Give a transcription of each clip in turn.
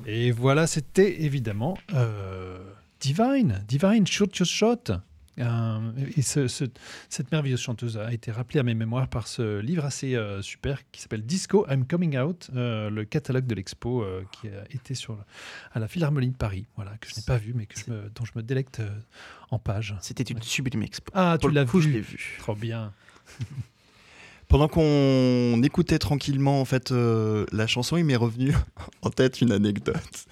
Et voilà, c'était évidemment Divine, Shoot Your Shot. Et cette merveilleuse chanteuse a été rappelée à mes mémoires par ce livre assez super qui s'appelle Disco, I'm Coming Out, le catalogue de l'expo qui a été à la Philharmonie de Paris, voilà, que je n'ai pas vu, mais dont je me délecte en page. C'était une sublime expo. Ah, tu l'as vu, je l'ai vu. Trop bien. Pendant qu'on écoutait tranquillement en fait, la chanson, il m'est revenu en tête une anecdote.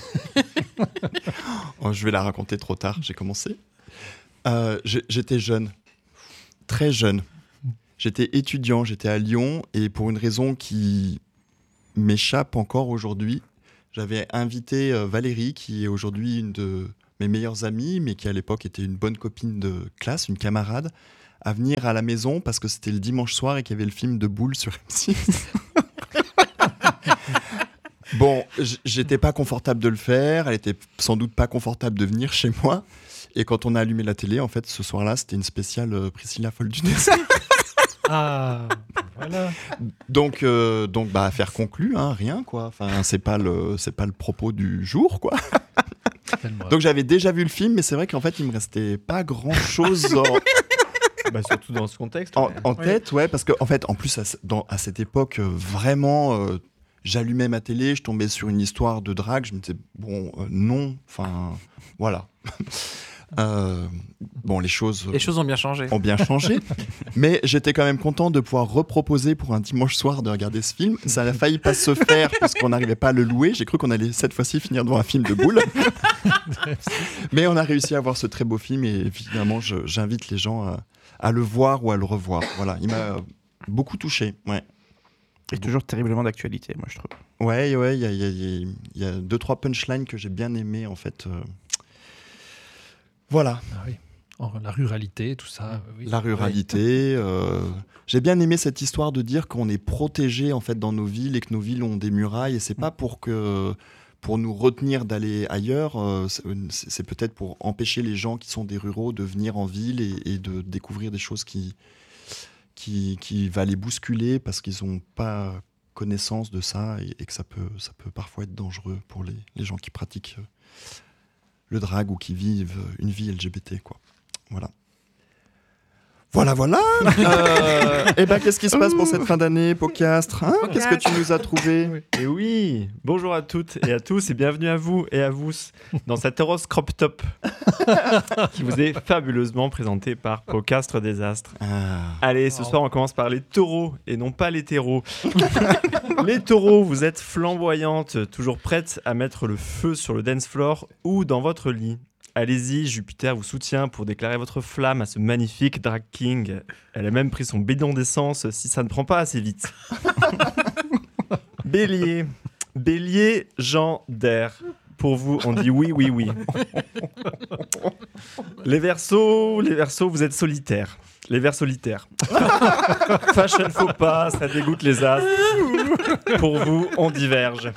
Je vais la raconter trop tard, j'ai commencé. J'étais jeune, très jeune. J'étais étudiant, j'étais à Lyon et pour une raison qui m'échappe encore aujourd'hui, j'avais invité Valérie, qui est aujourd'hui une de mes meilleures amies, mais qui à l'époque était une bonne copine de classe, une camarade, à venir à la maison parce que c'était le dimanche soir et qu'il y avait le film de Boule sur M6. Bon, j'étais pas confortable de le faire, elle était sans doute pas confortable de venir chez moi. Et quand on a allumé la télé, en fait, ce soir-là, c'était une spéciale Priscilla folle du désert. Ah, voilà. Donc, affaire conclue, hein, rien, quoi. Enfin, c'est pas le propos du jour, quoi. Donc, j'avais déjà vu le film, mais c'est vrai qu'en fait, il me restait pas grand-chose surtout dans ce contexte. En tête, ouais, parce qu'en fait, en plus, à cette époque, vraiment... j'allumais ma télé, je tombais sur une histoire de drague, je me disais, non, enfin, voilà. Les choses ont bien changé. Mais j'étais quand même content de pouvoir reproposer pour un dimanche soir de regarder ce film. Ça a failli pas se faire parce qu'on n'arrivait pas à le louer. J'ai cru qu'on allait cette fois-ci finir devant un film de Boule. Mais on a réussi à voir ce très beau film et évidemment, j'invite les gens à le voir ou à le revoir. Voilà, il m'a beaucoup touché, ouais. Et toujours terriblement d'actualité, moi, je trouve. Ouais, il y a 2-3 punchlines que j'ai bien aimées, en fait. Voilà. Ah oui. La ruralité, tout ça. Oui. La ruralité. J'ai bien aimé cette histoire de dire qu'on est protégé, en fait, dans nos villes et que nos villes ont des murailles. Et c'est pas pour nous retenir d'aller ailleurs. C'est peut-être pour empêcher les gens qui sont des ruraux de venir en ville et de découvrir des choses qui va les bousculer parce qu'ils n'ont pas connaissance de ça et que ça peut parfois être dangereux pour les gens qui pratiquent le drag ou qui vivent une vie LGBT, quoi. Voilà. Qu'est-ce qui se passe pour cette fin d'année, Pocastre, hein? Qu'est-ce que tu nous as trouvé? Et oui, bonjour à toutes et à tous et bienvenue à vous et à vous dans cet horoscope top qui vous est fabuleusement présenté par Pocastre Désastre. Allez, ce soir on commence par les taureaux et non pas les terreaux. Les taureaux, vous êtes flamboyantes, toujours prêtes à mettre le feu sur le dance floor ou dans votre lit. Allez-y, Jupiter vous soutient pour déclarer votre flamme à ce magnifique drag king. Elle a même pris son bidon d'essence si ça ne prend pas assez vite. Bélier, Jean d'air. Pour vous, on dit oui, oui, oui. Les Verseaux, vous êtes solitaires. Les vers solitaires. Fashion faux pas, ça dégoûte les astres. Pour vous, on diverge.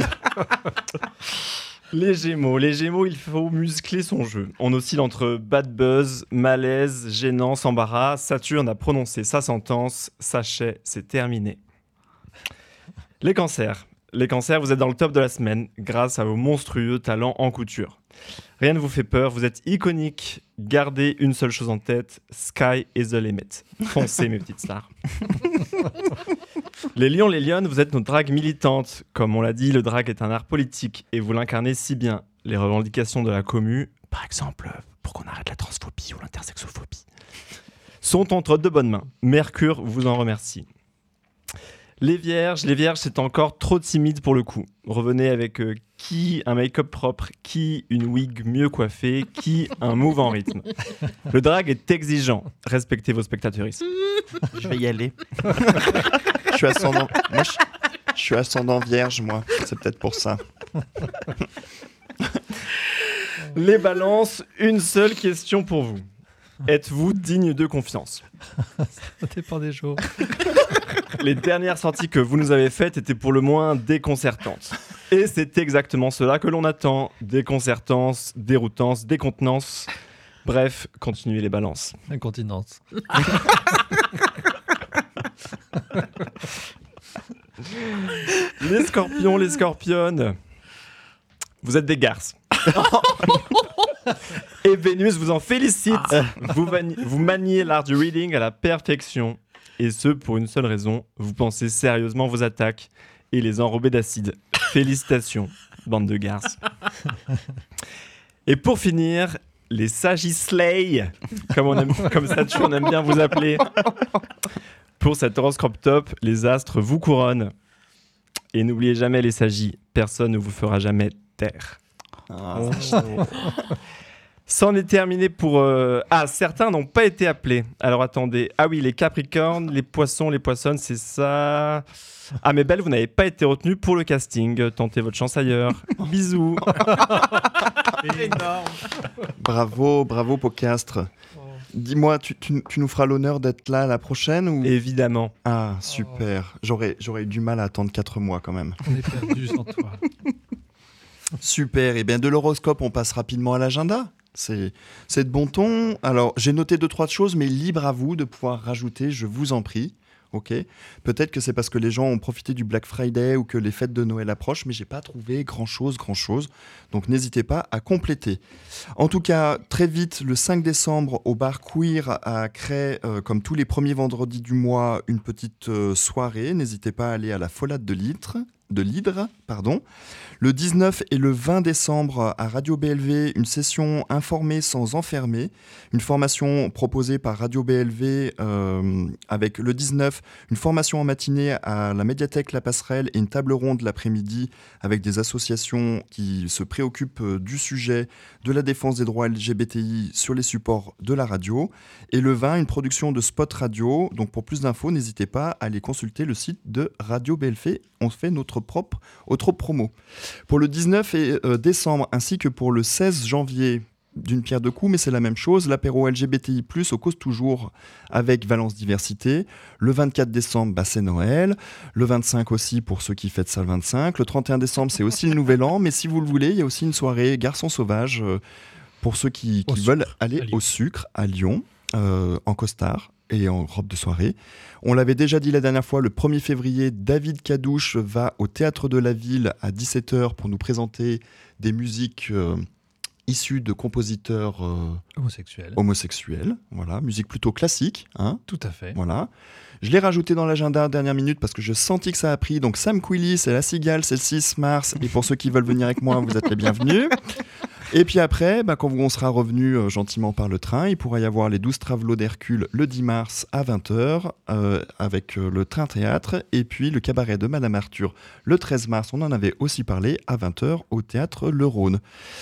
Les Gémeaux, il faut muscler son jeu. On oscille entre bad buzz, malaise, gênance, embarras. Saturne a prononcé sa sentence. Sachez, c'est terminé. Les cancers, vous êtes dans le top de la semaine grâce à vos monstrueux talents en couture. Rien ne vous fait peur, vous êtes iconique. Gardez une seule chose en tête, sky is the limit. Foncez mes petites stars. Les lions, les lionnes, vous êtes nos dragues militantes. Comme on l'a dit, le drag est un art politique et vous l'incarnez si bien. Les revendications de la commu, par exemple, pour qu'on arrête la transphobie ou l'intersexophobie, sont entre de bonnes mains. Mercure vous en remercie. Les vierges, c'est encore trop timide pour le coup. Revenez avec qui un make-up propre, qui une wig mieux coiffée, qui un move en rythme. Le drag est exigeant. Respectez vos spectateuristes. Je vais y aller. Je suis ascendant vierge, moi. C'est peut-être pour ça. Les balances, une seule question pour vous. Êtes-vous digne de confiance? Ça dépend des jours. Les dernières sorties que vous nous avez faites étaient pour le moins déconcertantes. Et c'est exactement cela que l'on attend. Déconcertance, déroutance, décontenance. Bref, continuez les balances. Incontinence. Les scorpions, les scorpionnes. vous êtes des garces. Et Vénus vous en félicite. Vous maniez l'art du reading à la perfection. Et ce, pour une seule raison, vous pensez sérieusement vos attaques et les enrober d'acide. Félicitations, bande de garces. Et pour finir, les Sagislay, comme ça on aime bien vous appeler. Pour cet horoscope top, les astres vous couronnent. Et n'oubliez jamais les Sagis, personne ne vous fera jamais taire. C'en est terminé pour... certains n'ont pas été appelés. Alors attendez. Ah oui, les Capricornes, les Poissons, les Poissonnes, c'est ça. Ah mais Belle, vous n'avez pas été retenu pour le casting. Tentez votre chance ailleurs. Bisous. Énorme. Bravo Pocastre. Dis-moi, tu nous feras l'honneur d'être là la prochaine ou... Évidemment. Ah, super. J'aurais eu du mal à attendre 4 mois quand même. On est perdu sans toi. Super. Et bien de l'horoscope, on passe rapidement à l'agenda. C'est de bon ton. Alors, j'ai noté 2-3 choses, mais libre à vous de pouvoir rajouter, je vous en prie. Ok. Peut-être que c'est parce que les gens ont profité du Black Friday ou que les fêtes de Noël approchent, mais j'ai pas trouvé grand-chose. Donc, n'hésitez pas à compléter. En tout cas, très vite, le 5 décembre, au bar Queer à Cray, comme tous les premiers vendredis du mois, une petite soirée. N'hésitez pas à aller à la Folade de l'Hydre. Le 19 et le 20 décembre à Radio BLV, une session informée sans enfermer, une formation proposée par Radio BLV avec le 19, une formation en matinée à la médiathèque La Passerelle et une table ronde l'après-midi avec des associations qui se préoccupent du sujet de la défense des droits LGBTI sur les supports de la radio. Et le 20, une production de Spot Radio. Donc pour plus d'infos, n'hésitez pas à aller consulter le site de Radio BLV. On fait notre propre promo. Pour le 19 décembre ainsi que pour le 16 janvier, d'une pierre deux coups, mais c'est la même chose, l'apéro LGBTI+, au Cause Toujours avec Valence Diversité. Le 24 décembre, c'est Noël. Le 25 aussi pour ceux qui fêtent ça le 25. Le 31 décembre, c'est aussi le Nouvel An, mais si vous le voulez, il y a aussi une soirée Garçons Sauvages pour ceux qui veulent aller au sucre à Lyon, en costard et en robe de soirée. On l'avait déjà dit la dernière fois, le 1er février, David Cadouche va au Théâtre de la Ville à 17h pour nous présenter des musiques issues de compositeurs homosexuels. Voilà, musique plutôt classique. Hein. Tout à fait. Voilà. Je l'ai rajouté dans l'agenda dernière minute parce que je sentis que ça a pris. Donc Sam Quilly, c'est La Cigale, c'est le 6 mars. Et pour ceux qui veulent venir avec moi, vous êtes les bienvenus. Et puis après, quand on sera revenu gentiment par le train, il pourra y avoir les 12 travelots d'Hercule le 10 mars à 20h avec le train théâtre. Et puis le cabaret de Madame Arthur le 13 mars, on en avait aussi parlé, à 20h au théâtre Le Rhône.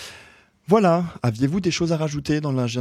Voilà, aviez-vous des choses à rajouter dans l'agenda ?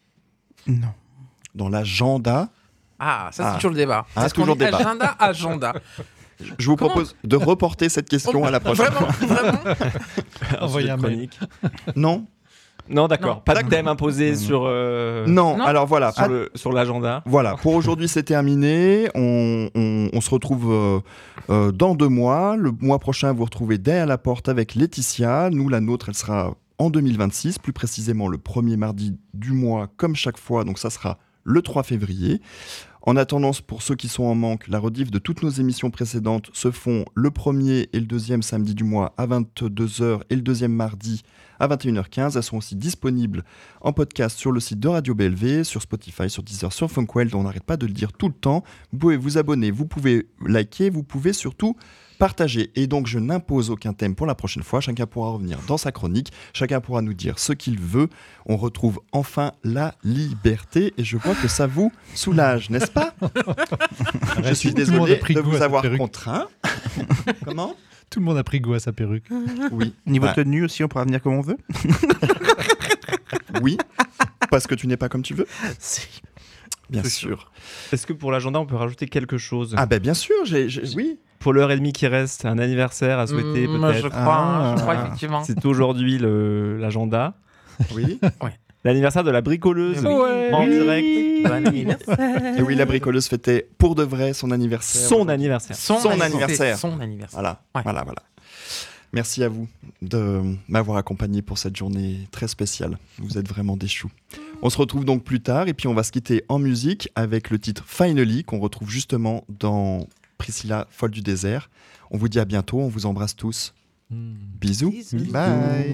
Non. Dans l'agenda ? Ah, ça c'est toujours le débat. Ah, Est-ce toujours qu'on dit débat. agenda. Je vous propose de reporter cette question à la prochaine. Vraiment Envoyez un mail. chronique. Non ? Non, d'accord. Non. Pas de thème imposé sur Non, alors voilà. sur l'agenda. Voilà, pour aujourd'hui c'est terminé. On se retrouve dans 2 mois. Le mois prochain, vous retrouvez Derrière la porte avec Laetitia. Nous, la nôtre, elle sera en 2026, plus précisément le premier mardi du mois, comme chaque fois. Donc ça sera le 3 février. En attendant, pour ceux qui sont en manque, la rediff de toutes nos émissions précédentes se font le premier et le deuxième samedi du mois à 22h et le deuxième mardi à 21h15. Elles sont aussi disponibles en podcast sur le site de Radio BLV, sur Spotify, sur Deezer, sur Funkwell. On n'arrête pas de le dire tout le temps. Vous pouvez vous abonner, vous pouvez liker, vous pouvez surtout partager. Et donc, je n'impose aucun thème pour la prochaine fois. Chacun pourra revenir dans sa chronique. Chacun pourra nous dire ce qu'il veut. On retrouve enfin la liberté. Et je vois que ça vous soulage, n'est-ce pas ? Je suis désolé de vous avoir contraint. Comment ? Tout le monde a pris goût à sa perruque. Oui. Niveau tenue aussi, on pourra venir comme on veut. Oui, parce que tu n'es pas comme tu veux. Si. Bien sûr. Est-ce que pour l'agenda, on peut rajouter quelque chose ? Ah ben bien sûr, oui. Pour l'heure et demie qui reste, un anniversaire à souhaiter Je peut-être. crois effectivement. C'est aujourd'hui l'agenda. Oui. L'anniversaire de la bricoleuse Ouais. en direct. Bon anniversaire. Et oui, la bricoleuse fêtait pour de vrai son anniversaire. Son anniversaire. Son anniversaire. Son anniversaire. Voilà. Merci à vous de m'avoir accompagné pour cette journée très spéciale. Vous êtes vraiment des choux. On se retrouve donc plus tard et puis on va se quitter en musique avec le titre Finally qu'on retrouve justement dans Priscilla, folle du désert. On vous dit à bientôt, on vous embrasse tous. Bisous. Bisous. Bye.